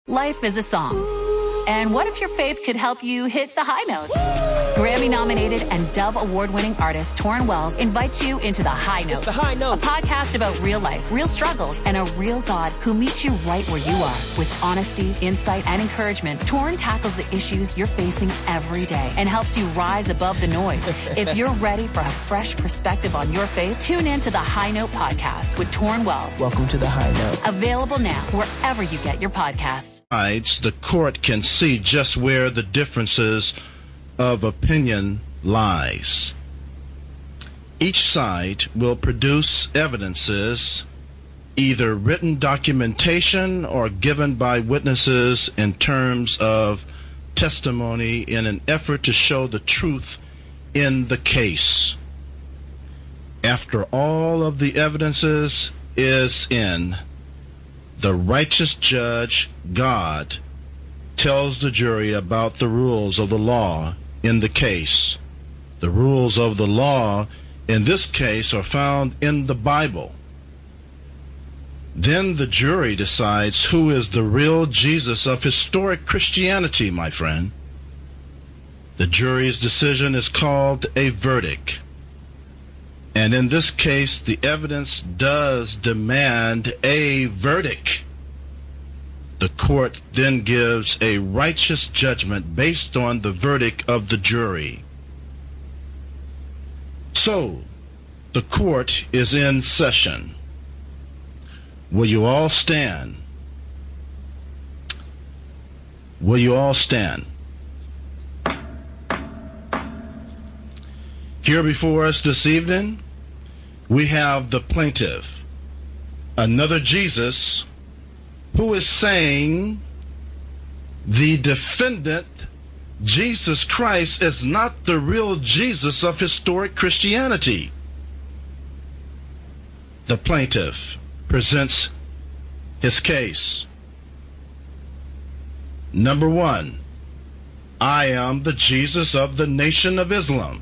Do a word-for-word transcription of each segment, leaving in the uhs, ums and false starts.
Life is a song. And what if your faith could help you hit the high notes? Grammy-nominated and Dove Award-winning artist Torrin Wells invites you into The High Note. It's The High Note. A podcast about real life, real struggles, and a real God who meets you right where you are. With honesty, insight, and encouragement, Torrin tackles the issues you're facing every day and helps you rise above the noise. If you're ready for a fresh perspective on your faith, tune in to The High Note podcast with Torrin Wells. Welcome to The High Note. Available now wherever you get your podcasts. The court can see just where the differences of opinion lies. Each side will produce evidences, either written documentation or given by witnesses in terms of testimony, in an effort to show the truth in the case. After all of the evidences is in, the righteous judge, God, tells the jury about the rules of the law in the case. The rules of the law in this case are found in the Bible. Then the jury decides who is the real Jesus of historic Christianity, my friend. The jury's decision is called a verdict. And in this case, the evidence does demand a verdict. The court then gives a righteous judgment based on the verdict of the jury. So, the court is in session. Will you all stand? Will you all stand? Here before us this evening, we have the plaintiff, another Jesus, who is saying the defendant, Jesus Christ, is not the real Jesus of historic Christianity. The plaintiff presents his case. Number one, I am the Jesus of the Nation of Islam.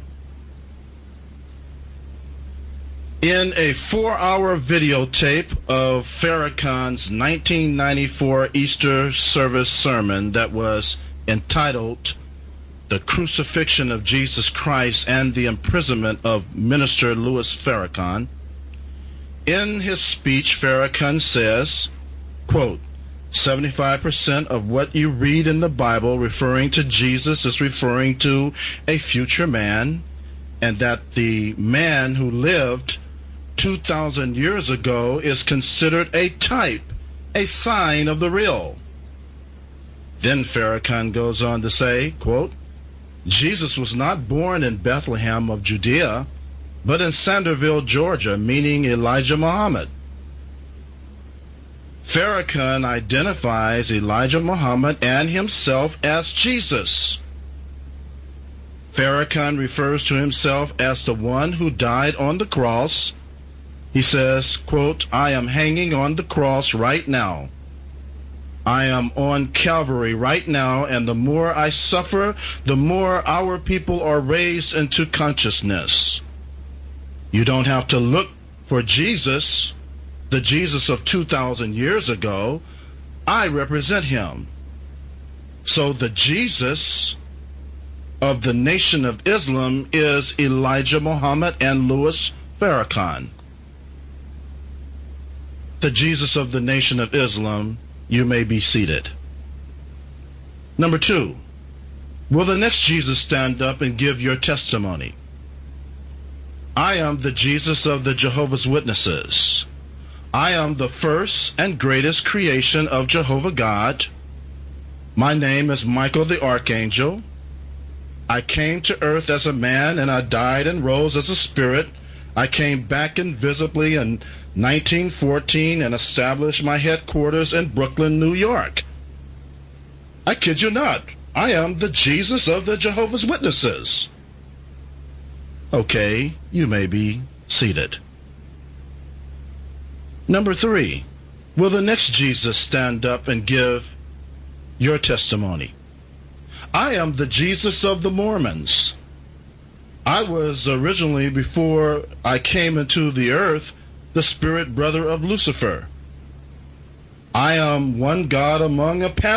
In a four-hour videotape of Farrakhan's nineteen ninety-four Easter service sermon that was entitled The Crucifixion of Jesus Christ and the Imprisonment of Minister Louis Farrakhan, in his speech, Farrakhan says, quote, seventy-five percent of what you read in the Bible referring to Jesus is referring to a future man, and that the man who lived two thousand years ago is considered a type, a sign of the real. Then Farrakhan goes on to say, quote, Jesus was not born in Bethlehem of Judea, but in Sanderville, Georgia, meaning Elijah Muhammad. Farrakhan identifies Elijah Muhammad and himself as Jesus. Farrakhan refers to himself as the one who died on the cross. He says, quote, I am hanging on the cross right now. I am on Calvary right now, and the more I suffer, the more our people are raised into consciousness. You don't have to look for Jesus, the Jesus of two thousand years ago. I represent him. So the Jesus of the Nation of Islam is Elijah Muhammad and Louis Farrakhan. The Jesus of the Nation of Islam, you may be seated. Number two, will the next Jesus stand up and give your testimony? I am the Jesus of the Jehovah's Witnesses. I am the first and greatest creation of Jehovah God. My name is Michael the Archangel. I came to earth as a man, and I died and rose as a spirit. I came back invisibly in nineteen fourteen and established my headquarters in Brooklyn, New York. I kid you not. I am the Jesus of the Jehovah's Witnesses. Okay, you may be seated. Number three, will the next Jesus stand up and give your testimony? I am the Jesus of the Mormons. I was originally, before I came into the earth, the spirit brother of Lucifer. I am one God among a pantheon